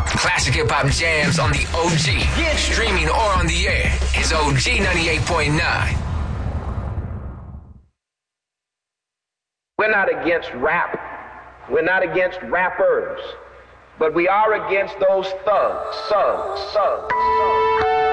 Classic hip hop jams on the OG. Yeah. Streaming or on the air is OG 98.9. We're not against rap. We're not against rappers. But we are against those thugs.